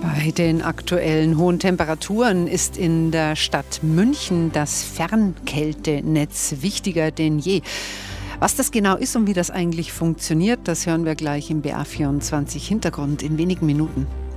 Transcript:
Bei den aktuellen hohen Temperaturen ist in der Stadt München das Fernkältenetz wichtiger denn je. Was das genau ist und wie das eigentlich funktioniert, das hören wir gleich im BR24 Hintergrund in wenigen Minuten.